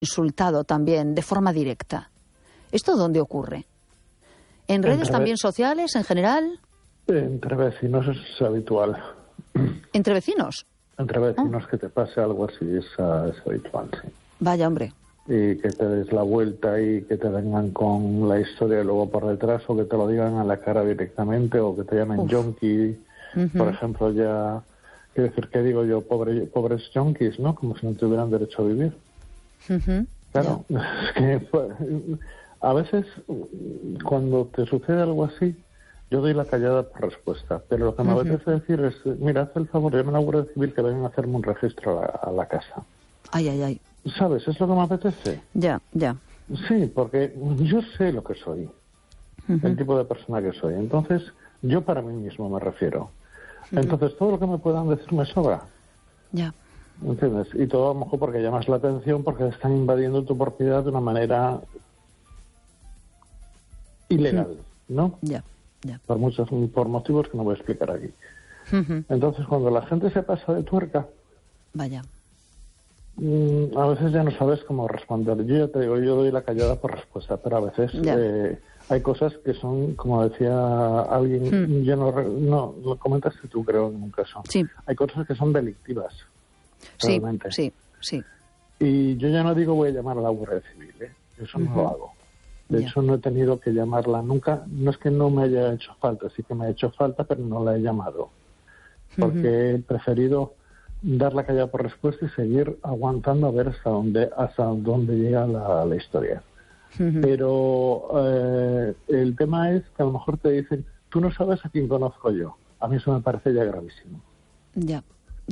insultado también de forma directa. ¿Esto dónde ocurre? ¿En redes también sociales, en general? Entre vecinos es habitual. ¿Entre vecinos? Entre vecinos que te pase algo así es habitual, sí. Vaya, hombre. Y que te des la vuelta y que te vengan con la historia luego por detrás, o que te lo digan a la cara directamente, o que te llamen yonki. Por ejemplo, ya... Quiero decir, ¿qué digo yo? Pobres yonkis, ¿no? Como si no tuvieran derecho a vivir. Claro, es que a veces cuando te sucede algo así, yo doy la callada por respuesta, pero lo que me apetece decir es, mira, haz el favor, llame a la Guardia Civil que vengan a hacerme un registro a la casa. Ay. ¿Sabes? Es lo que me apetece. Ya. Sí, porque yo sé lo que soy, el tipo de persona que soy. Entonces, yo para mí mismo me refiero. Entonces, todo lo que me puedan decir me sobra. Ya. ¿Entiendes? Y todo a lo mejor porque llamas la atención, porque están invadiendo tu propiedad de una manera ilegal, ¿no? Ya. Por motivos que no voy a explicar aquí. Entonces, cuando la gente se pasa de tuerca, vaya, a veces ya no sabes cómo responder. Yo ya te digo, yo doy la callada por respuesta, pero a veces hay cosas que son, como decía alguien, yo no lo comentaste tú, creo, en un caso. Sí. Hay cosas que son delictivas. Realmente. Sí. Y yo ya no digo voy a llamar a la Guardia Civil, ¿eh? Eso no lo hago. De hecho, no he tenido que llamarla nunca. No es que no me haya hecho falta, sí que me ha hecho falta, pero no la he llamado. Porque he preferido dar la callada por respuesta y seguir aguantando a ver hasta dónde llega la historia. Pero el tema es que a lo mejor te dicen, tú no sabes a quién conozco yo. A mí eso me parece ya gravísimo. Ya.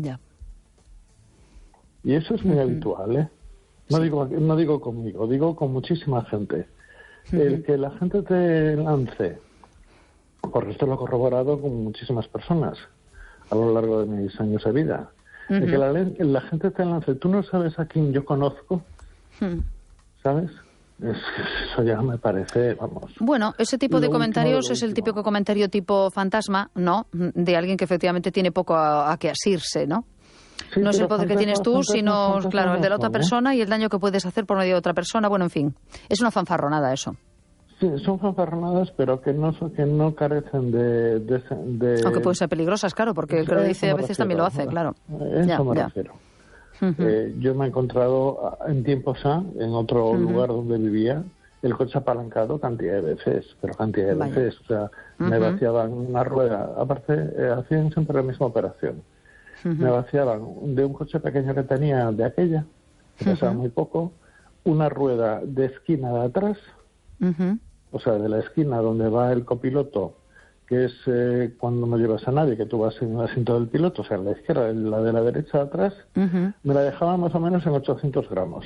Y eso es muy habitual, ¿eh? No digo conmigo, digo con muchísima gente. El que la gente te lance, porque esto lo he corroborado con muchísimas personas a lo largo de mis años de vida. El que la gente te lance, tú no sabes a quién yo conozco, ¿sabes? Eso ya me parece, vamos... Bueno, ese tipo de comentarios es el típico comentario tipo fantasma, ¿no? De alguien que efectivamente tiene poco a que asirse, ¿no? Sí, no es el poder que tienes tú, sino, claro, el de la otra persona y el daño que puedes hacer por medio de otra persona. Bueno, en fin, es una fanfarronada eso. Sí, son fanfarronadas, pero que no carecen de... Aunque pueden ser peligrosas, claro, porque el que lo dice a veces también lo hace, claro. Eso me refiero. Yo me he encontrado en tiempos en otro lugar donde vivía, el coche apalancado cantidad de veces, pero cantidad de veces. O sea, me vaciaban una rueda. Aparte, hacían siempre la misma operación. Me vaciaban de un coche pequeño que tenía de aquella, que pesaba muy poco, una rueda de esquina de atrás, o sea, de la esquina donde va el copiloto, que es cuando no llevas a nadie, que tú vas en el asiento del piloto, o sea, la izquierda, la de la derecha de atrás, me la dejaban más o menos en 800 gramos.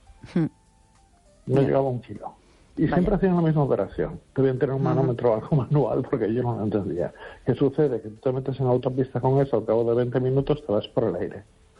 No llegaba a 1 kilo. Y siempre hacían la misma operación. Debían tener un manómetro o algo manual, porque yo no lo entendía. ¿Qué sucede? Que tú te metes en la autopista con eso, al cabo de 20 minutos te vas por el aire.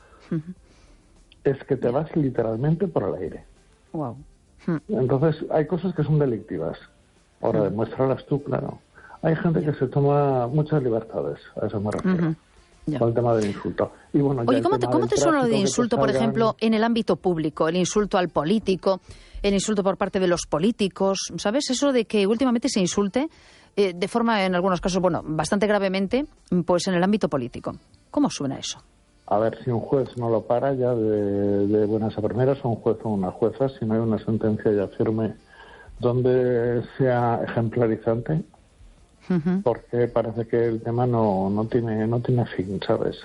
Es que te vas literalmente por el aire. Wow. Entonces, hay cosas que son delictivas. Ahora, demuéstralas tú, claro. Hay gente que se toma muchas libertades, a eso me refiero. Con el tema del insulto. Y bueno, oye, ¿cómo te suena lo de insulto, por ejemplo, en el ámbito público? El insulto al político, el insulto por parte de los políticos, ¿sabes? Eso de que últimamente se insulte de forma, en algunos casos, bueno, bastante gravemente, pues en el ámbito político. ¿Cómo suena eso? A ver, si un juez no lo para ya de buenas a primeras, o un juez o una jueza, si no hay una sentencia ya firme donde sea ejemplarizante, porque parece que el tema no tiene fin, ¿sabes?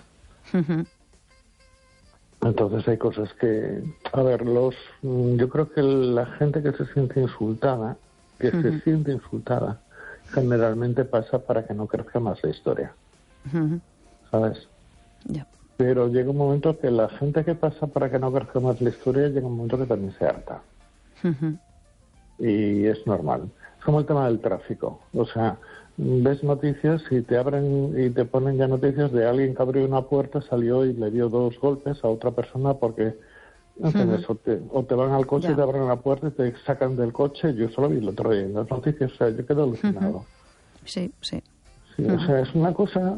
Entonces hay cosas que, a ver, yo creo que la gente que se siente insultada, generalmente pasa para que no crezca más la historia, ¿sabes? Pero llega un momento que la gente que pasa para que no crezca más la historia, llega un momento que también se harta. Y es normal. Es como el tema del tráfico. O sea, ves noticias y te abren y te ponen ya noticias de alguien que abrió una puerta, salió y le dio 2 golpes a otra persona porque o te van al coche y te abren la puerta y te sacan del coche. Yo solo vi el otro día en las noticias, o sea, yo quedo alucinado. Sí. O sea, es una cosa...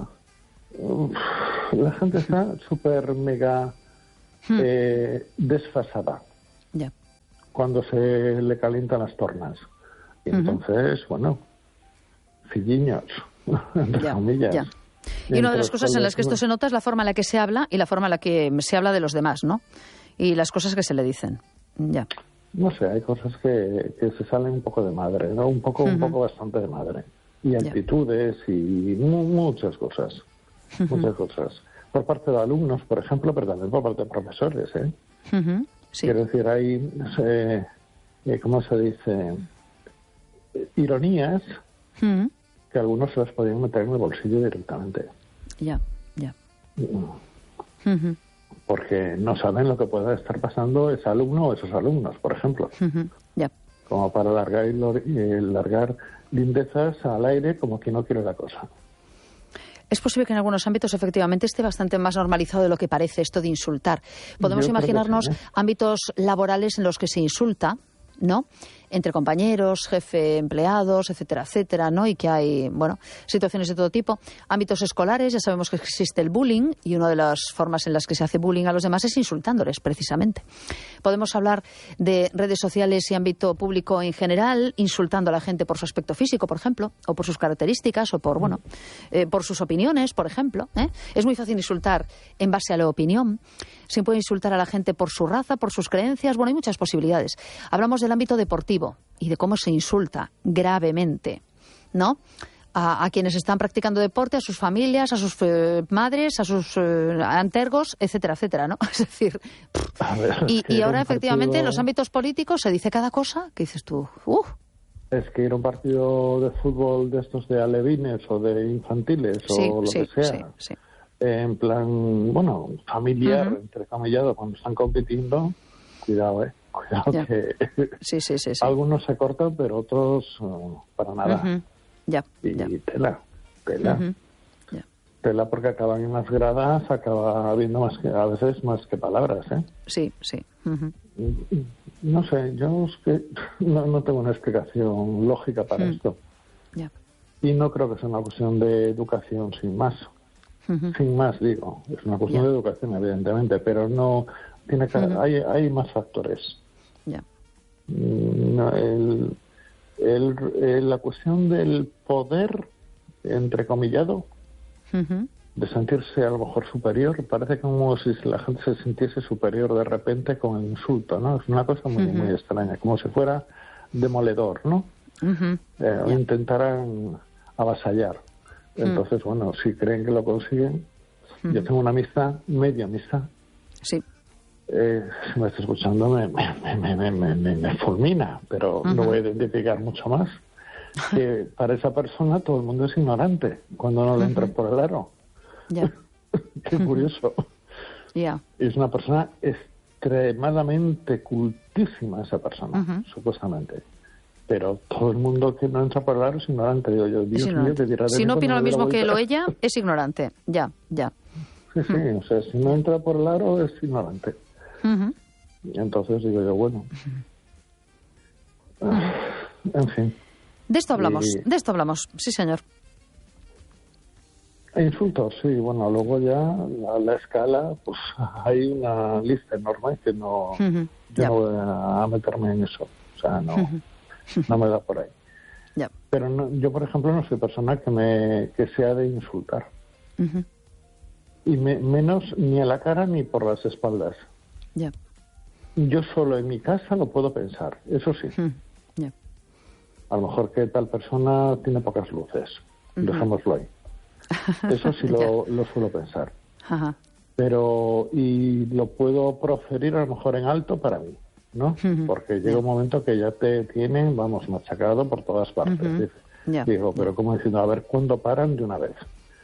la gente está súper mega desfasada. cuando se le calientan las tornas. Y entonces, bueno, filliños, entre comillas. Ya. Y una de las cosas en las que esto se nota es la forma en la que se habla y la forma en la que se habla de los demás, ¿no? Y las cosas que se le dicen. Ya. No sé, hay cosas que se salen un poco de madre, ¿no? Un poco bastante de madre. Y actitudes y muchas cosas. Muchas cosas. Por parte de alumnos, por ejemplo, pero también por parte de profesores, ¿eh? Sí. Quiero decir, hay, ¿cómo se dice? Ironías que algunos se las podían meter en el bolsillo directamente. Ya. Porque no saben lo que pueda estar pasando ese alumno o esos alumnos, por ejemplo. Como para largar lindezas al aire como quien no quiere la cosa. Es posible que en algunos ámbitos efectivamente esté bastante más normalizado de lo que parece esto de insultar. Podemos imaginarnos ámbitos laborales en los que se insulta, ¿no? Entre compañeros, jefe, empleados, etcétera, etcétera, ¿no? Y que hay, bueno, situaciones de todo tipo. Ámbitos escolares, ya sabemos que existe el bullying y una de las formas en las que se hace bullying a los demás es insultándoles, precisamente. Podemos hablar de redes sociales y ámbito público en general, insultando a la gente por su aspecto físico, por ejemplo, o por sus características, o por, por sus opiniones, por ejemplo, ¿eh? Es muy fácil insultar en base a la opinión. Se puede insultar a la gente por su raza, por sus creencias. Bueno, hay muchas posibilidades. Hablamos del ámbito deportivo y de cómo se insulta gravemente, ¿no? A quienes están practicando deporte, a sus familias, a sus madres, a sus antergos, etcétera, etcétera, ¿no? Es decir, y ahora efectivamente en los ámbitos políticos se dice cada cosa que dices tú, Es que ir a un partido de fútbol de estos de alevines o de infantiles o lo que sea, en plan, bueno, familiar, entrecomillado, cuando están compitiendo, cuidado, Cuidado que algunos se cortan, pero otros para nada. Tela. Tela porque acaban en las gradas, acaba habiendo a veces más que palabras, ¿eh? Sí. No sé, yo es que no tengo una explicación lógica para esto. Y no creo que sea una cuestión de educación sin más. Sin más, digo. Es una cuestión de educación, evidentemente, pero no tiene que hay más factores. La cuestión del poder, entrecomillado, de sentirse a lo mejor superior, parece como si la gente se sintiese superior de repente con el insulto, ¿no? Es una cosa muy extraña, como si fuera demoledor, ¿no? Intentaran avasallar. Entonces, bueno, si creen que lo consiguen, yo tengo una amistad, media amistad. Sí. Si me está escuchando me fulmina, pero no voy a identificar mucho más. Que para esa persona todo el mundo es ignorante cuando no le entras por el aro. Qué curioso. Es una persona extremadamente cultísima, esa persona, supuestamente. Pero todo el mundo que no entra por el aro es ignorante. Digo yo, Dios mío, te dirá de si no opina lo mismo que él o ella, es ignorante. Ya. Sí, o sea, si no entra por el aro es ignorante. Entonces digo yo, bueno. En fin. De esto hablamos, sí, señor. Insultos, sí, bueno, luego ya a la escala, pues hay una lista enorme que no, yo no voy a meterme en eso. O sea, no me da por ahí. Pero no, yo, por ejemplo, no soy persona que sea de insultar. Y menos ni a la cara ni por las espaldas. Yo solo en mi casa lo puedo pensar, eso sí. A lo mejor que tal persona tiene pocas luces, dejémoslo ahí. Eso sí lo suelo pensar. Pero, y lo puedo proferir a lo mejor en alto para mí, ¿no? Porque llega un momento que ya te tienen, vamos, machacado por todas partes. Digo, pero como diciendo, a ver, ¿cuándo paran de una vez?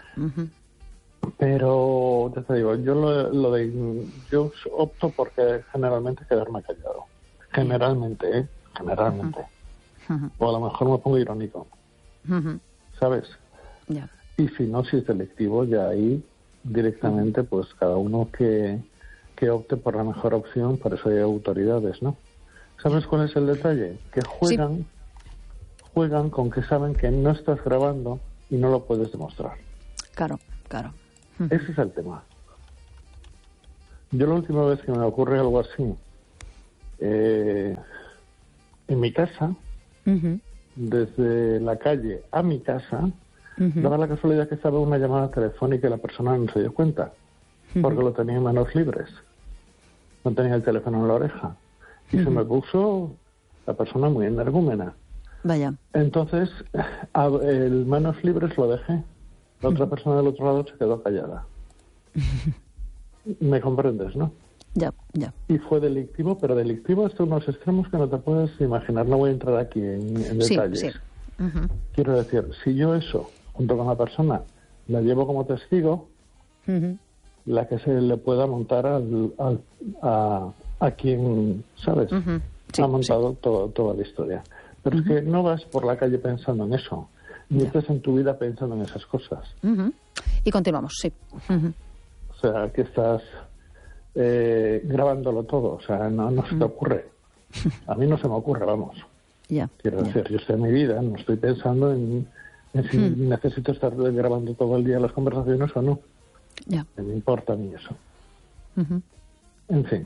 Pero, ya te digo, yo opto porque generalmente quedarme callado. Generalmente. O a lo mejor me pongo irónico. ¿Sabes? Y si no, si es selectivo, ya ahí directamente, pues cada uno que opte por la mejor opción, por eso hay autoridades, ¿no? ¿Sabes cuál es el detalle? Que juegan con que saben que no estás grabando y no lo puedes demostrar. Claro. Ese es el tema. Yo la última vez que me ocurre algo así, en mi casa, desde la calle a mi casa, daba la casualidad que estaba una llamada telefónica y la persona no se dio cuenta, porque lo tenía en manos libres. No tenía el teléfono en la oreja. Y se me puso la persona muy energúmena. Vaya. Entonces, el manos libres lo dejé. La otra persona del otro lado se quedó callada. ¿Me comprendes, no? Ya. Y fue delictivo, pero delictivo hasta unos extremos que no te puedes imaginar. No voy a entrar aquí en detalles. Sí. Quiero decir, si yo eso, junto con la persona, la llevo como testigo, la que se le pueda montar a quien, ¿sabes? Ha montado toda la historia. Pero es que no vas por la calle pensando en eso, ni estás en tu vida pensando en esas cosas. Y continuamos, sí. O sea, que estás grabándolo todo, o sea, no se te ocurre. A mí no se me ocurre, vamos. Quiero decir, yo estoy en mi vida, no estoy pensando en si necesito estar grabando todo el día las conversaciones o no. No me importa a mí eso. En fin.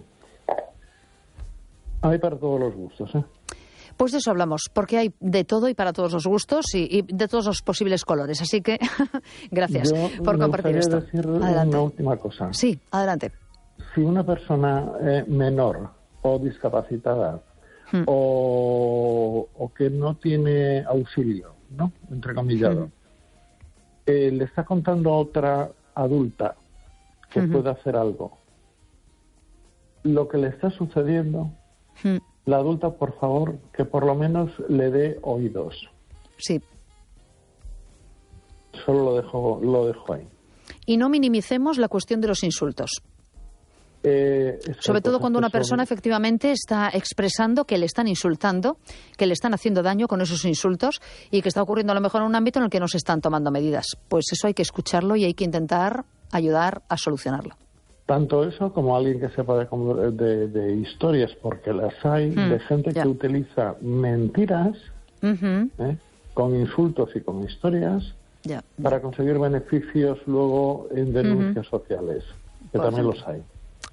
Hay para todos los gustos, ¿eh? Pues de eso hablamos, porque hay de todo y para todos los gustos y de todos los posibles colores. Así que gracias por compartir esto. Yo decir una última cosa. Sí, adelante. Si una persona menor o discapacitada o que no tiene auxilio, ¿no? Entrecomillado, le está contando a otra adulta que puede hacer algo, lo que le está sucediendo, la adulta, por favor, que por lo menos le dé oídos. Sí. Solo lo dejo ahí. Y no minimicemos la cuestión de los insultos. Sobre todo cuando una persona efectivamente está expresando que le están insultando, que le están haciendo daño con esos insultos y que está ocurriendo a lo mejor en un ámbito en el que no se están tomando medidas. Pues eso hay que escucharlo y hay que intentar ayudar a solucionarlo. Tanto eso como alguien que sepa de historias, porque las hay, de gente que utiliza mentiras con insultos y con historias para conseguir beneficios luego en denuncias sociales, que también los hay.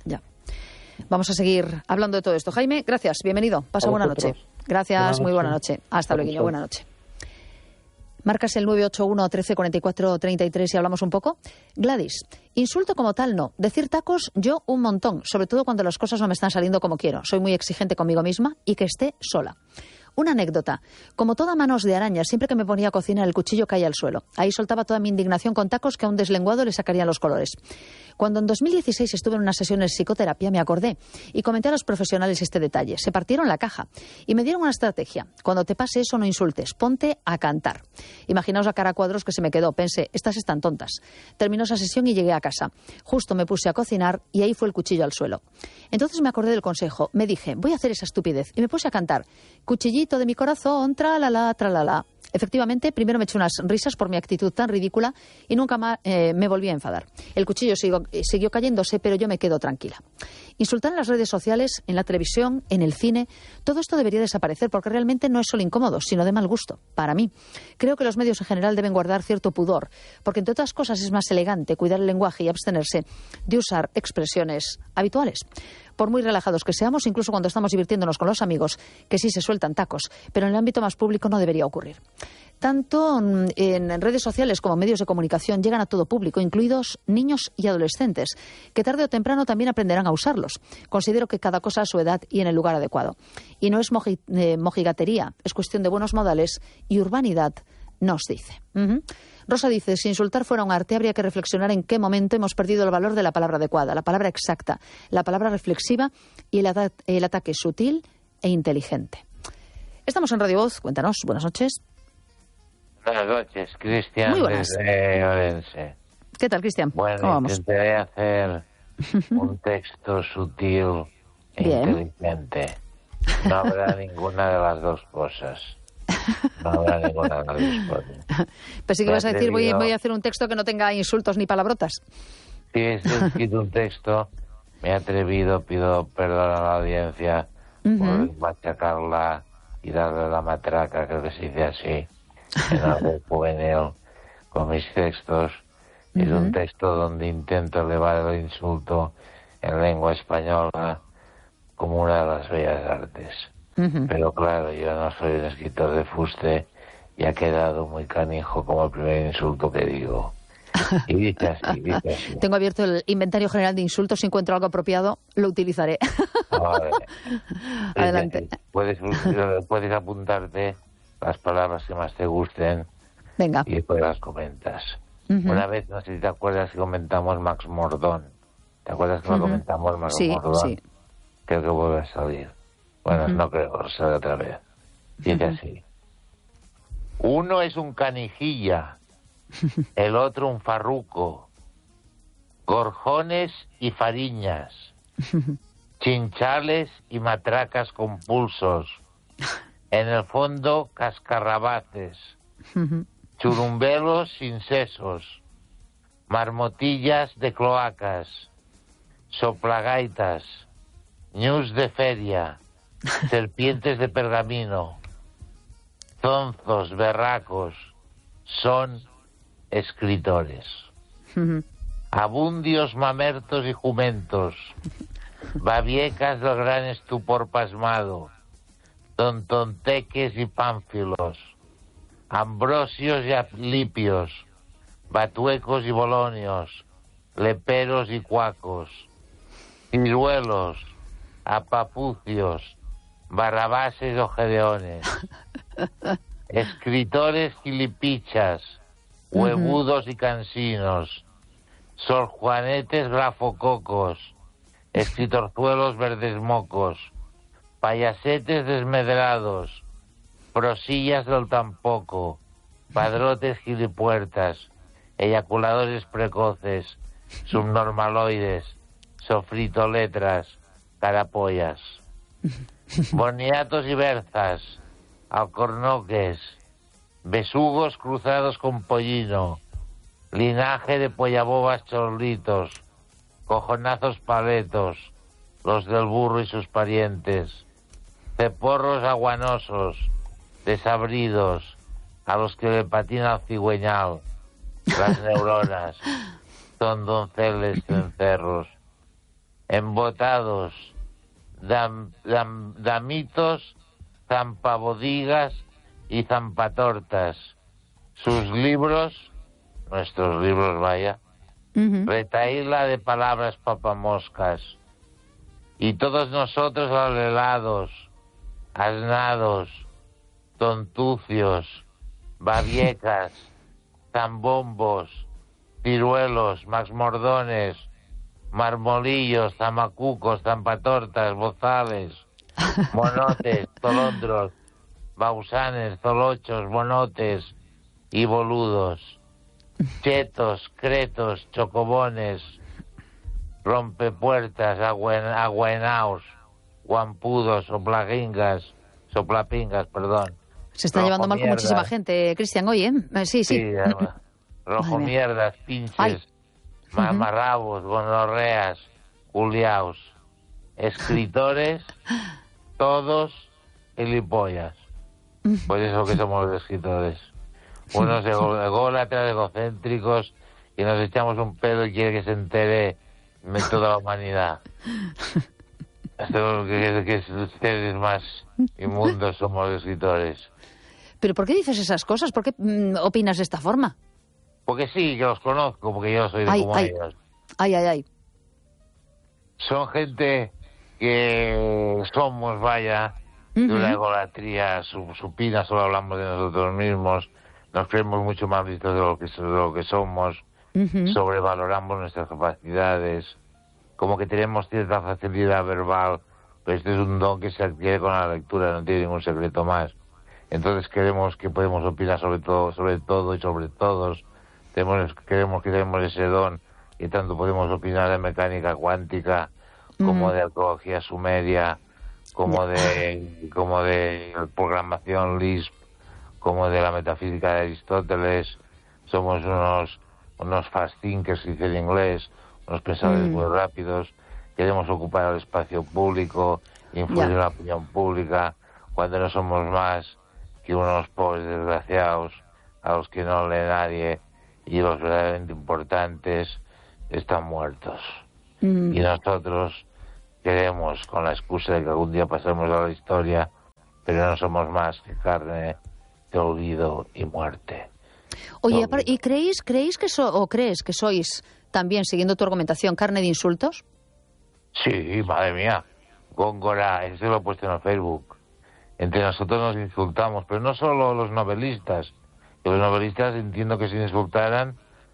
Vamos a seguir hablando de todo esto. Jaime, gracias, bienvenido. Pasa buena noche. Gracias, muy buena noche. Hasta luego, buena noche. Marcas el 981 13 44 33 y hablamos un poco. Gladys, insulto como tal no. Decir tacos yo un montón, sobre todo cuando las cosas no me están saliendo como quiero. Soy muy exigente conmigo misma y que esté sola. Una anécdota. Como toda manos de araña, siempre que me ponía a cocinar el cuchillo caía al suelo. Ahí soltaba toda mi indignación con tacos que a un deslenguado le sacarían los colores. Cuando en 2016 estuve en una sesión de psicoterapia me acordé y comenté a los profesionales este detalle. Se partieron la caja y me dieron una estrategia. Cuando te pase eso no insultes, ponte a cantar. Imaginaos la cara a cuadros que se me quedó. Pensé, estas están tontas. Terminó esa sesión y llegué a casa. Justo me puse a cocinar y ahí fue el cuchillo al suelo. Entonces me acordé del consejo. Me dije, voy a hacer esa estupidez y me puse a cantar. Cuchillito de mi corazón, tralala, tralala. Efectivamente, primero me eché unas risas por mi actitud tan ridícula y nunca más me volví a enfadar. El cuchillo siguió cayéndose, pero yo me quedo tranquila. Insultar en las redes sociales, en la televisión, en el cine, todo esto debería desaparecer porque realmente no es solo incómodo, sino de mal gusto, para mí. Creo que los medios en general deben guardar cierto pudor, porque entre otras cosas es más elegante cuidar el lenguaje y abstenerse de usar expresiones habituales. Por muy relajados que seamos, incluso cuando estamos divirtiéndonos con los amigos, que sí se sueltan tacos, pero en el ámbito más público no debería ocurrir. Tanto en redes sociales como medios de comunicación llegan a todo público, incluidos niños y adolescentes, que tarde o temprano también aprenderán a usarlos. Considero que cada cosa a su edad y en el lugar adecuado. Y no es mojigatería, es cuestión de buenos modales y urbanidad, nos dice. Rosa dice, si insultar fuera un arte, habría que reflexionar en qué momento hemos perdido el valor de la palabra adecuada, la palabra exacta, la palabra reflexiva y el ataque sutil e inteligente. Estamos en Radio Voz, cuéntanos, buenas noches. Buenas noches, Cristian. Muy buenas. Desde Orense. ¿Qué tal, Cristian? Bueno, ¿Cómo vamos? intentaré hacer un texto sutil e inteligente. No habrá ninguna de las dos cosas. No habrá ninguna de las dos cosas. Pensé que ibas a decir, voy a hacer un texto que no tenga insultos ni palabrotas. Si he escrito un texto, me he atrevido, pido perdón a la audiencia por machacarla y darle la matraca, creo que se dice así, en algo juvenil, con mis textos. Es un texto donde intento elevar el insulto en lengua española como una de las bellas artes. Pero claro, yo no soy un escritor de fuste y ha quedado muy canijo como el primer insulto que digo. Y dice así. Tengo abierto el inventario general de insultos. Si encuentro algo apropiado, lo utilizaré. Adelante. Puedes apuntarte las palabras que más te gusten. Venga. Y después las comentas. Una vez, no sé si te acuerdas que comentamos Max Mordón. ¿Te acuerdas que lo comentamos Max Mordón? Sí. Creo que vuelve a salir. Bueno, no creo que salga otra vez. Dice así. Uno es un canijilla, el otro un farruco, gorjones y fariñas, chinchales y matracas con pulsos, en el fondo cascarrabaces, churumbelos sin sesos, marmotillas de cloacas, soplagaitas, ñus de feria, serpientes de pergamino, zonzos, berracos, son escritores. Abundios, mamertos y jumentos, babiecas del gran estupor pasmado, tontonteques y pánfilos, ambrosios y aplipios, batuecos y bolonios, leperos y cuacos, ciruelos, apapucios, barrabases o gedeones, escritores gilipichas, huevudos y cansinos, sorjuanetes grafococos, escritorzuelos verdes mocos, payasetes desmedrados, prosillas del tampoco, padrotes gilipuertas, eyaculadores precoces, subnormaloides, sofritoletras, carapollas, boniatos y berzas, alcornoques, besugos cruzados con pollino, linaje de pollabobas chorlitos, cojonazos paletos, los del burro y sus parientes, ceporros aguanosos, desabridos, a los que le patina el cigüeñal, las neuronas, son donceles cencerros, embotados, damitos, zampabodigas y zampatortas. Sus libros, nuestros libros, vaya, retaíla de palabras papamoscas. Y todos nosotros alelados, asnados, tontucios, babiecas, zambombos, ciruelos, maxmordones, marmolillos, zamacucos, zampatortas, bozales, monotes, tolondros, bausanes, zolochos, monotes y boludos, chetos, cretos, chocobones, rompepuertas, aguenaos, guampudos, soplapingas, perdón. Se está llevando mal con muchísima gente, Cristian, hoy, ¿eh? Sí. Rojo mierdas, pinches, mamarrabos, gonorreas, culiaos, escritores, todos gilipollas. Pues eso que somos los escritores. Unos ególatras, egocéntricos, y nos echamos un pedo y quiere que se entere de toda la humanidad. Esto que ustedes más inmundos somos los escritores. ¿Pero por qué dices esas cosas? ¿Por qué opinas de esta forma? Porque sí, que los conozco, porque yo soy de como ellos. Ay. Son gente que somos, vaya, de una egolatría supina, solo hablamos de nosotros mismos, nos creemos mucho más listos de lo que somos, sobrevaloramos nuestras capacidades, como que tenemos cierta facilidad verbal, pero este es un don que se adquiere con la lectura, no tiene ningún secreto más. Entonces creemos que podemos opinar sobre todo y sobre todos, creemos que tenemos ese don y tanto podemos opinar de mecánica cuántica como de arqueología sumeria, como de programación Lisp, como de la metafísica de Aristóteles. Somos unos fast thinkers, dice en inglés, unos pensadores muy rápidos. Queremos ocupar el espacio público, influir en la opinión pública, cuando no somos más que unos pobres desgraciados a los que no lee nadie, y los verdaderamente importantes están muertos. Y nosotros queremos, con la excusa de que algún día pasemos a la historia, pero no somos más que carne de olvido y muerte. Oye, ¿y creéis que sois también, siguiendo tu argumentación, carne de insultos? Sí, madre mía. Góngora, eso lo he puesto en el Facebook. Entre nosotros nos insultamos, pero no solo los novelistas. Los novelistas entiendo que se insultaran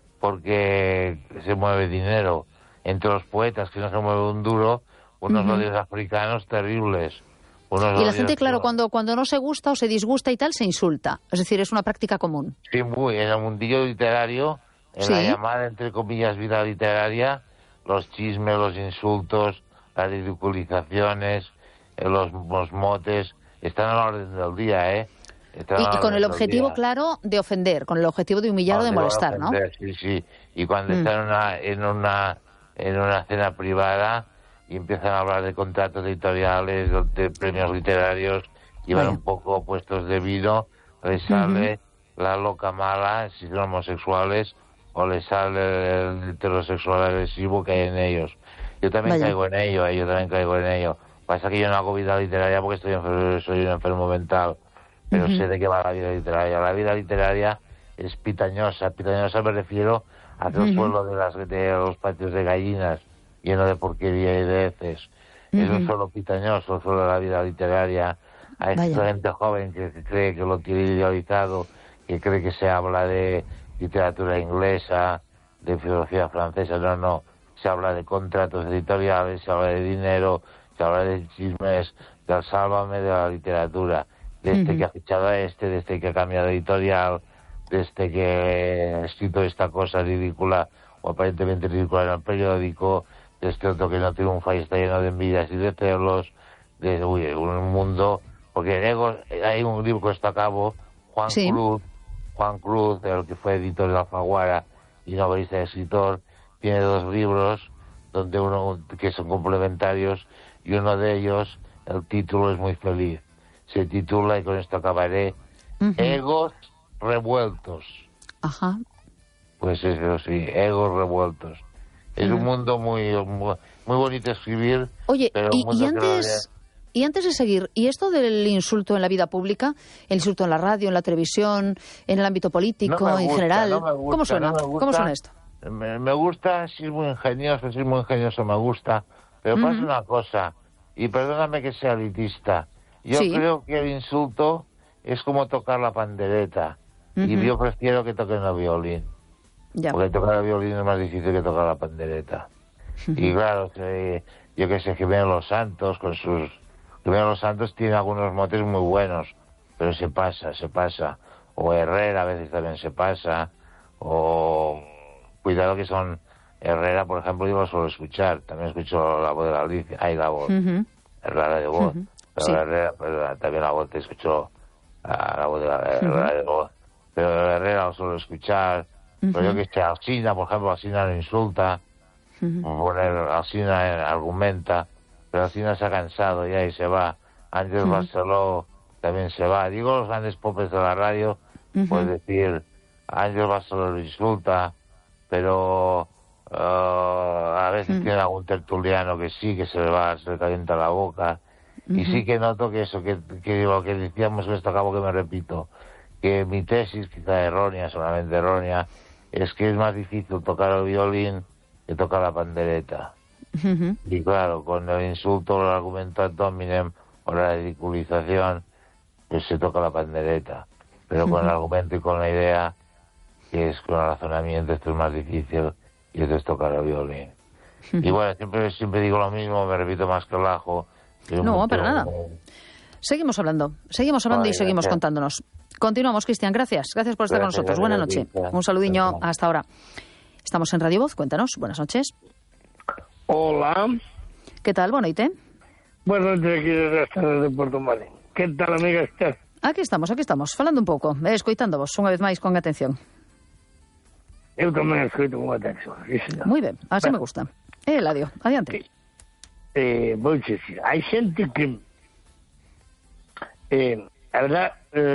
porque se mueve dinero. Entre los poetas, que no se mueve un duro, unos odios africanos terribles. Y la gente, claro, cuando no se gusta o se disgusta y tal, se insulta. Es decir, es una práctica común. Sí, muy. En el mundillo literario, en la llamada, entre comillas, vida literaria, los chismes, los insultos, las ridiculizaciones, los motes, están a la orden del día, ¿eh? Y con el objetivo, claro, de ofender, con el objetivo de humillar o de molestar, ¿no? Sí. Y cuando están en una cena privada y empiezan a hablar de contratos editoriales, de premios literarios, y van un poco puestos de vino, les sale la loca mala, si son homosexuales, o les sale el heterosexual agresivo que hay en ellos. Yo también caigo en ello, Pasa que yo no hago vida literaria porque soy un enfermo mental, pero sé de qué va la vida literaria. La vida literaria es pitañosa. Pitañosa me refiero a que el suelo de los patios de gallinas, lleno de porquería y de heces. Es un suelo pitañoso, el suelo de la vida literaria. Hay gente joven que cree que lo tiene idealizado, que cree que se habla de literatura inglesa, de filosofía francesa. No. Se habla de contratos editoriales, se habla de dinero, se habla de chismes, del sálvame de la literatura. De este que ha fichado a de este que ha cambiado de editorial, de este que ha escrito esta cosa ridícula o aparentemente ridícula en el periódico, de este otro que no triunfa y está lleno de envidias y de celos, de un mundo... Porque hay un libro que está a cabo, Juan Cruz, el que fue editor de Alfaguara y novelista y escritor, tiene 2 libros donde uno que son complementarios, y uno de ellos, el título es muy feliz. Se titula, y con esto acabaré, Egos revueltos. Ajá. Pues eso sí, egos revueltos. Es un mundo muy bonito escribir. Oye, pero y antes de seguir, ¿y esto del insulto en la vida pública? El insulto en la radio, en la televisión, en el ámbito político, en general. ¿Cómo suena? ¿Cómo suena esto? Me gusta, si es muy ingenioso me gusta. Pero pasa una cosa, y perdóname que sea elitista. Yo creo que el insulto es como tocar la pandereta. Y yo prefiero que toquen el violín. Porque tocar el violín es más difícil que tocar la pandereta. Y claro, yo que sé, Jiménez Los Santos, Jiménez Los Santos tiene algunos motes muy buenos, pero se pasa. O Herrera a veces también se pasa. O cuidado que son... Herrera, por ejemplo, yo lo suelo escuchar. También escucho la voz de la Alicia. La voz. Es rara de voz. Pero Herrera, también la voz, te escucho la voz de la Herrera de voz. Pero Herrera lo suelo escuchar. Pero yo que sé, Alsina, por ejemplo, Alsina no insulta. Alsina argumenta. Pero Alsina se ha cansado ya y se va. Ángel Barceló también se va. Digo los grandes popes de la radio, pues decir, Ángel Barceló lo insulta, pero... a veces tiene algún tertuliano que sí, que se le calienta la boca. Y sí que noto que eso, que lo que decíamos, esto acabo que me repito, que mi tesis, quizá errónea, solamente errónea, es que es más difícil tocar el violín que tocar la pandereta. Y claro, con el insulto, el argumento ad hominem o la ridiculización, pues se toca la pandereta. Pero con el argumento y con la idea, que es con el razonamiento, esto es más difícil. Y entonces tocar el violín. Y bueno, siempre digo lo mismo, me repito más que el ajo. No, para nada. Seguimos hablando y seguimos contándonos. Continuamos, Cristian, gracias por estar con nosotros. Buenas noches. Un saludiño hasta ahora. Estamos en Radio Voz, cuéntanos. Buenas noches. Hola. ¿Qué tal, Bonoite? Buenas noches, aquí desde Porto Marín. ¿Qué tal, amiga Esther? Aquí estamos, falando un pouco, escoitándovos unha vez máis con atención. Eu tamén escoito con atención. Moi ben, así me gusta. Eladio, adiante. Vou dicir, hai xente que a verdad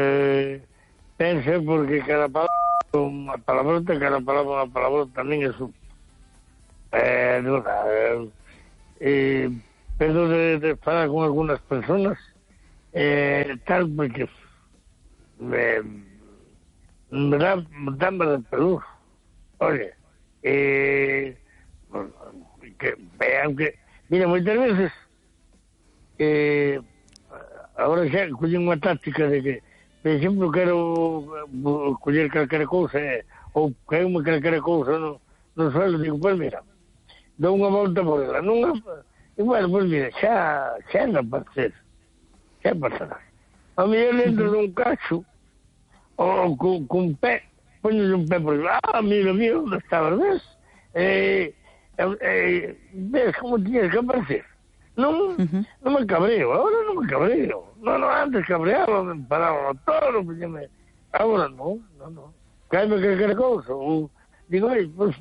pensa porque cada palabra unha palabrota, cada palabra unha palabrota tamén é su pero de falar con algunas personas tal, porque me dame de pelur. Oye, que vean que, mira, moitas veces, agora xa collen unha táctica de que, por exemplo, quero coller calquera cousa, ou caeume calquera cousa no suelo, digo, pues mira, dou unha volta por ela, e bueno, pues mira, xa anda para ser, xa pasará. A mellor dentro dun cacho, ou cun pé, poñes un pé por aí, mira, onde estabas, ves? Ves como tiñas que aparecer. Non me cabreo, ahora non me cabreo. Non, antes cabreaba, me paraba todo, agora non. Caime calquera cousa, ou digo, pois,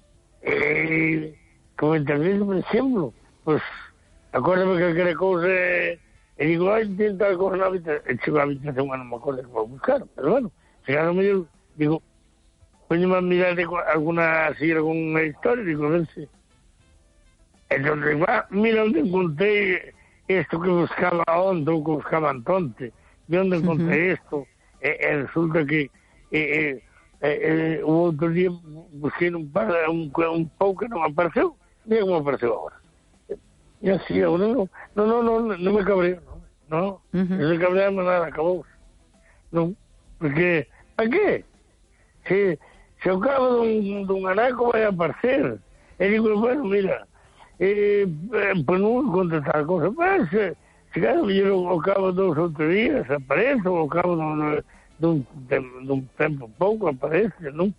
como intervino, por exemplo, pois, acórdame calquera cousa, e digo, intento algo na habitación, e chego a habitación, non me acordo que vou buscar, pero bueno, chegaron mellor, digo, poñeme a mirar alguna historia, digo, a ver se... Entonces, mira onde encontrei isto que buscaba onde, ou que buscaba antonte, de onde encontrei isto, e resulta que o outro día busquei un pouco que non apareceu, mira como apareceu agora. E así, agora non me cabreo, non se cabreamos nada, acabou. Non, porque, a que? Se ao cabo dun anaco vai aparecer, e digo, bueno, mira, pues non conta tal cosa, mas se claro, ao cabo 2 ou 3 días aparece, ou ao cabo dun tempo pouco aparece, non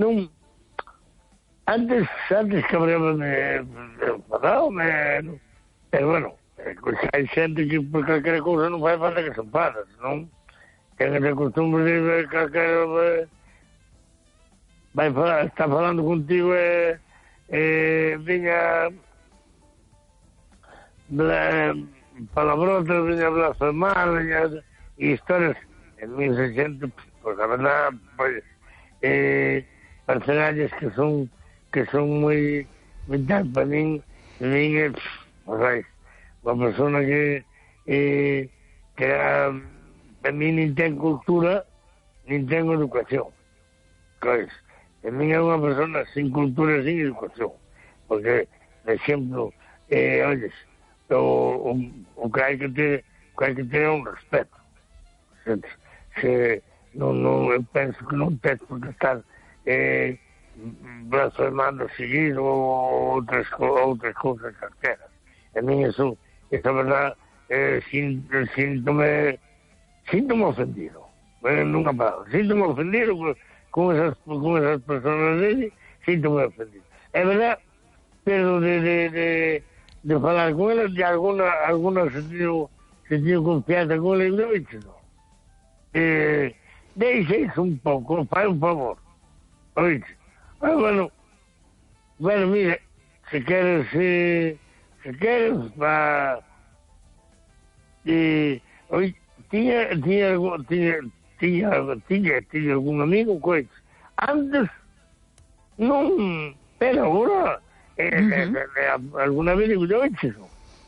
antes cabreaba-me enfadado, pero bueno, hai xente que por calquera cousa non fai falta que se enfadas, non? Que se costumbre de calquera está falando contigo viña palabrotas, viña blasfemar, viña historias en 1600, pues a verdad, pues personajes que son moi vital para min é, pues, unha persona que a mí nin ten cultura, nin ten educación. Pois, a mí é unha persona sin cultura e sin educación. Porque, por exemplo, olles, o que hai que ter é un respeto. Eu penso que non tens por que estar blasfemando seguido ou outras cousas calqueras. A mí eso, esa verdad, síntome ofendido. Nunca palabra. Síntome ofendido con esas personas dele, síntome ofendido. É verdad, pero de falar con elas, de alguna sentido confianza con elas, non. Deixa isso un pouco, fai un favor. Oíste. Bueno, mira, se queres, tiña algún amigo coito. Antes non, pero agora alguna vez digo yo eso.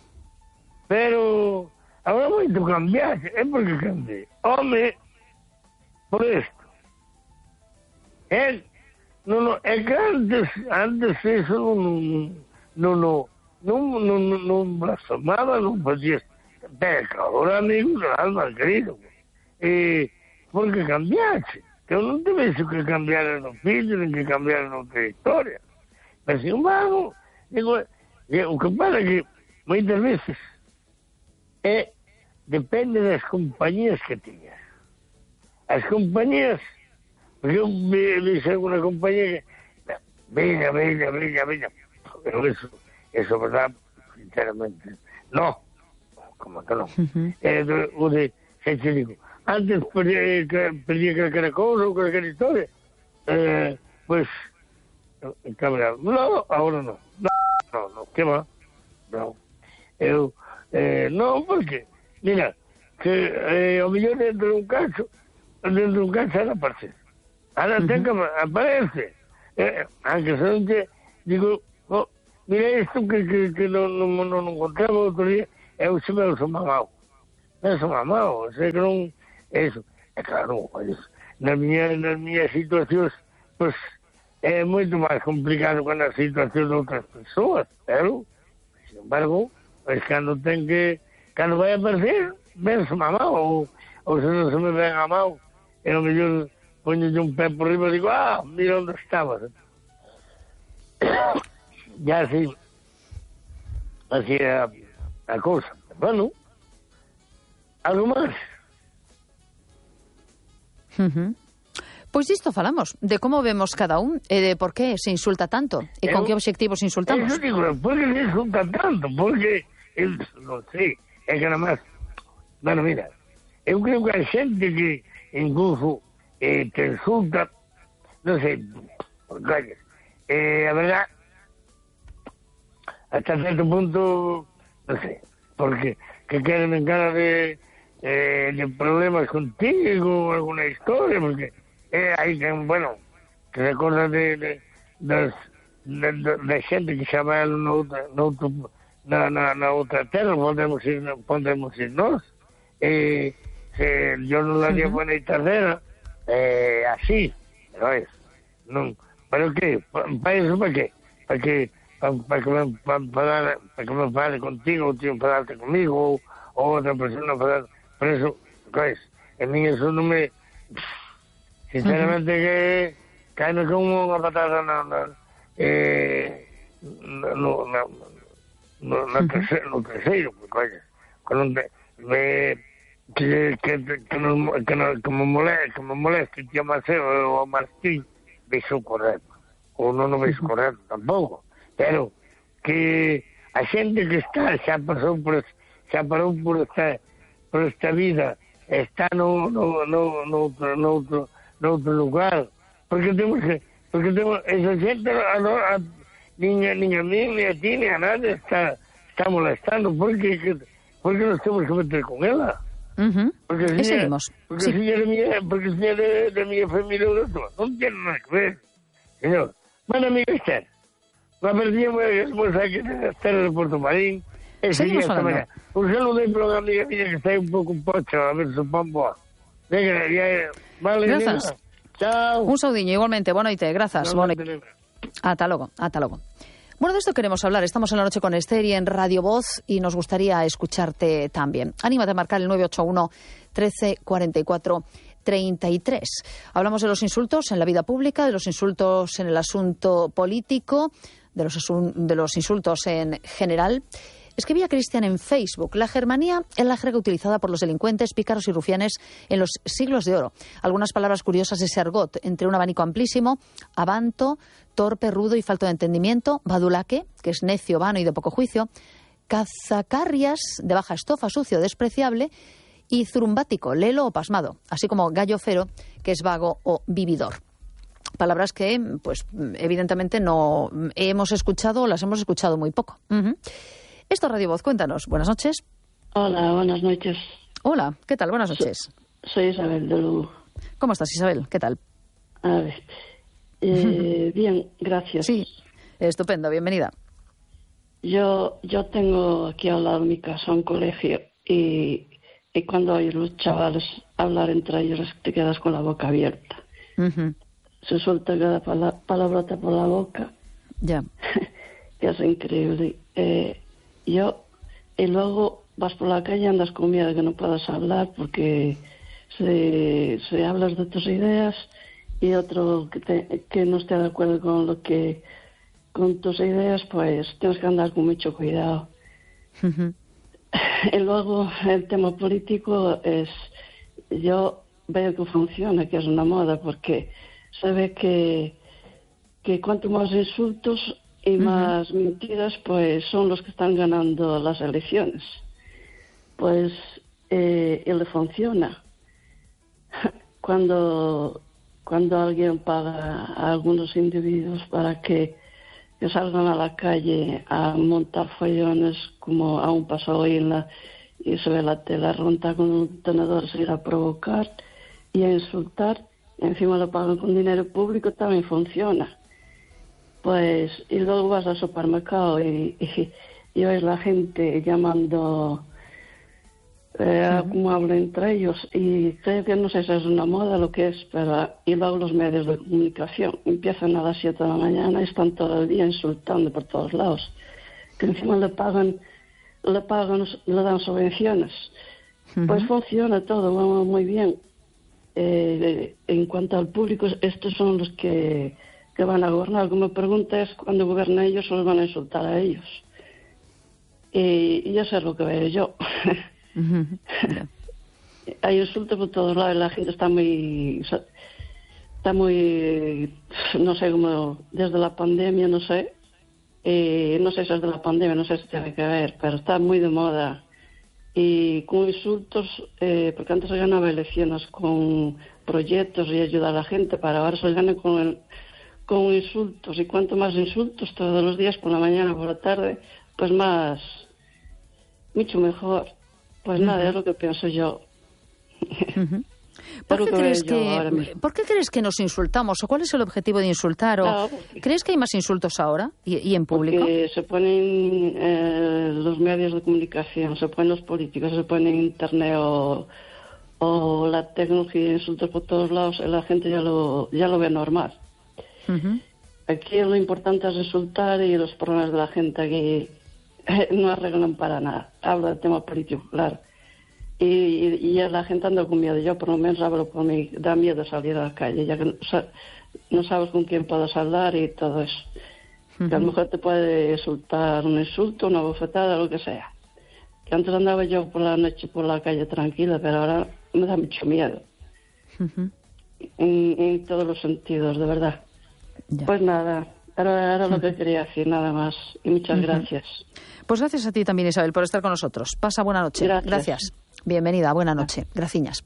Pero agora moito cambiaxe, é porque cambiei. Home, por isto. É que antes eso non blasfemaba, non facía. Pero agora, amigo, alma querido, porque cambiaxe. Que eu non te vexo que cambiaran os filhos, nem que cambiaran outra historia. Pero, sin embargo, digo, o que pasa é que moitas veces depende das compañías que tiñas. As compañías, porque eu dixen alguna compañía que veña, pero eso verdad, sinceramente, no, como que non. O de, xa te digo, antes perdía calquera cousa ou calquera historia, pues, cabreado. No, agora non. No, que va? No. Eu, non, porque, mira, que o mellor dentro dun caso era aparecer. Ahora ten que aparece. Aunque se non te, digo, mira isto que non encontraba outro día, eu se me uso mamado. penso mamado, sei que non, eso, e claro, nas miñas situacións, pois, é moito máis complicado que na situación de outras persoas, pero, sin embargo, pois cando vai aparecer, penso mamado, ou se non se me ven a mão, e ao mellor poño un pé por riba e digo, mira onde estabas. Ya así é a cousa. Bueno, algo máis. Pois disto falamos, de como vemos cada un e de por que se insulta tanto e con que obxectivos insultamos. Eso digo, por que se insulta tanto? Porque, non sei, é que nada máis. Bueno, mira, eu creo que hai xente que incluso te insulta, non sei, por calles. A verdad, hasta certo punto, non sei, porque que queden en cara de problemas contigo, alguna historia, porque hai que, bueno, que recorda de xente que xa vai na outra terra, podemos ir nós. Yo non la haría buena y tercera, así, pero es, non, pero que, para eso, para qué, para que me enfade contigo, o tío enfadarte conmigo, o otra persona enfadarte, por eso, pues, en mí eso non me, sinceramente que caeme como unha patada no terceiro, porque, que me moleste tío Maceo ou Martín, veixo correcto, ou non veixo correcto tampouco, pero que a xente que está xa parou por esta vida, está noutro lugar, porque temos esa xente nin a mí, nin a ti, nin a nadie está molestando, porque nos temos que meter con ela. Porque si é de mi familia non tiene nada que ver, señor. Bueno, amigo Esther, la perdimos aquí en Esther de Puerto Marín. Seguimos hablando. Un saludo para una amiga mía que está un poco pocho, a ver su pamboa. Venga, vale. Grazas. Chao. Un saudiño, igualmente. Boa noite, grazas. Ata logo. Bueno, de esto queremos hablar. Estamos en La Noche con Esther y en Radio Voz y nos gustaría escucharte también. Anímate a marcar el 981 13 44 33. Hablamos de los insultos en la vida pública, de los insultos en el asunto político, de los insultos en general. Escribía Cristian en Facebook: la germanía es la jerga utilizada por los delincuentes, pícaros y rufianes en los siglos de oro. Algunas palabras curiosas de ese argot, entre un abanico amplísimo: avanto, torpe, rudo y falto de entendimiento; badulaque, que es necio, vano y de poco juicio; cazacarrias, de baja estofa, sucio, despreciable; y zurumbático, lelo o pasmado, así como gallo fero, que es vago o vividor. Palabras que, pues, evidentemente no hemos escuchado o las hemos escuchado muy poco. Esto es Radio Voz, cuéntanos. Buenas noches. Hola, buenas noches. Hola, ¿qué tal? Buenas noches. Soy Isabel de Lugo. ¿Cómo estás, Isabel? ¿Qué tal? A ver, bien, gracias. Sí, estupendo, bienvenida. Yo tengo aquí al lado de mi casa un colegio y cuando oyes los chavales hablar entre ellos te quedas con la boca abierta. Se suelta cada palabrota por la boca. Ya. Que es increíble. Y luego vas por la calle, andas con miedo de que no puedas hablar porque se hablas de tus ideas y otro que no esté de acuerdo con tus ideas, pues tienes que andar con mucho cuidado. Y luego el tema político yo veo que funciona, que es una moda, porque se ve que cuanto más insultos y más mentiras, pues son los que están ganando las elecciones. Pues le funciona. Cuando alguien paga a algunos individuos para que salgan a la calle a montar follones, como aún pasó hoy y se ve la tela ronda con un tenedor, se irá a provocar y a insultar, y encima lo pagan con dinero público, también funciona. Pues, y luego vas al supermercado y ves la gente llamando Como hablo entre ellos, y creo que no sé si es una moda lo que es, pero y luego los medios de comunicación empiezan a las 7 de la mañana y están todo el día insultando por todos lados, que encima le dan subvenciones. Pues funciona todo, va muy bien. En cuanto al público, estos son los que van a gobernar. Como me pregunta es, cuando gobiernen ellos, solo van a insultar a ellos. Y eso es lo que veo yo. Hay insultos por todos lados, la gente está muy, no sé, como desde la pandemia, no sé si es de la pandemia, no sé si tiene que ver, pero está muy de moda. Y con insultos, porque antes se ganaba elecciones con proyectos y ayudar a la gente, para ahora se gana con insultos, y cuanto más insultos todos los días, por la mañana, por la tarde, pues mucho mejor. Pues nada, es lo que pienso yo. ¿Por qué crees que nos insultamos? ¿O cuál es el objetivo de insultar? ¿Crees que hay más insultos ahora y en público? Porque se ponen los medios de comunicación, se ponen los políticos, se ponen internet o la tecnología, insultos por todos lados, la gente ya lo ve normal. Aquí lo importante es insultar, y los problemas de la gente aquí no arreglan para nada. Hablo del tema político, claro. Y ya la gente anda con miedo. Yo por lo menos hablo por mí, da miedo salir a la calle, ya que no sabes con quién puedes hablar y todo eso. Que a lo mejor te puede insultar un insulto, una bofetada, lo que sea. Que antes andaba yo por la noche por la calle tranquila, pero ahora me da mucho miedo. En todos los sentidos, de verdad. Ya. Pues nada, era lo que quería decir, nada más. Y muchas gracias. Pues gracias a ti también, Isabel, por estar con nosotros. Pasa buena noche. Gracias. Bienvenida, buena noche. Graciñas.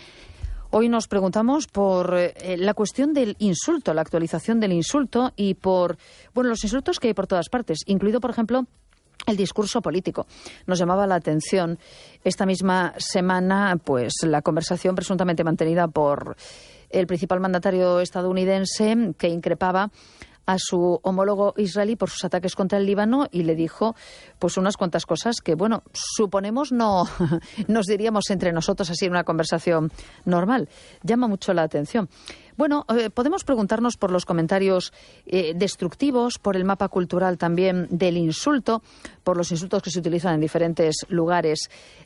Hoy nos preguntamos por la cuestión del insulto, la actualización del insulto y por los insultos que hay por todas partes, incluido, por ejemplo, el discurso político. Nos llamaba la atención esta misma semana pues la conversación presuntamente mantenida por el principal mandatario estadounidense, que increpaba a su homólogo israelí por sus ataques contra el Líbano, y le dijo pues unas cuantas cosas que, suponemos no nos diríamos entre nosotros así en una conversación normal. Llama mucho la atención. Podemos preguntarnos por los comentarios destructivos, por el mapa cultural también del insulto, por los insultos que se utilizan en diferentes lugares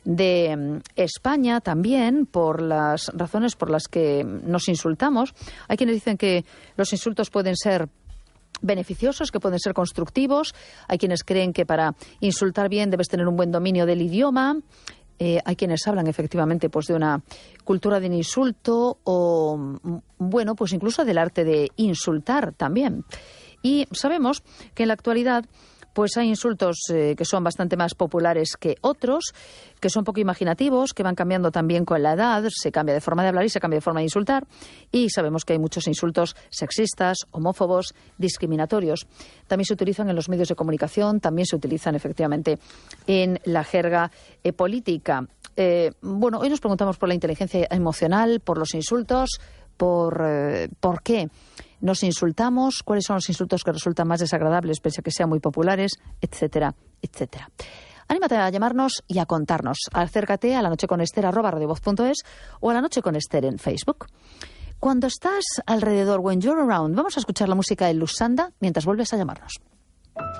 de España también, por las razones por las que nos insultamos. Hay quienes dicen que los insultos pueden ser beneficiosos, que pueden ser constructivos. Hay quienes creen que para insultar bien debes tener un buen dominio del idioma. Hay quienes hablan efectivamente pues de una cultura del insulto o pues incluso del arte de insultar también. Y sabemos que en la actualidad pues hay insultos que son bastante más populares que otros, que son poco imaginativos, que van cambiando también con la edad. Se cambia de forma de hablar y se cambia de forma de insultar. Y sabemos que hay muchos insultos sexistas, homófobos, discriminatorios. También se utilizan en los medios de comunicación, también se utilizan efectivamente en la jerga política. Hoy nos preguntamos por la inteligencia emocional, por los insultos, por qué nos insultamos, cuáles son los insultos que resultan más desagradables pese a que sean muy populares, etcétera, etcétera. Anímate a llamarnos y a contarnos. Acércate a lanocheconester@radiovoz.es o a La Noche con Ester en Facebook. Cuando estás alrededor, when you're around, vamos a escuchar la música de Lusanda mientras vuelves a llamarnos.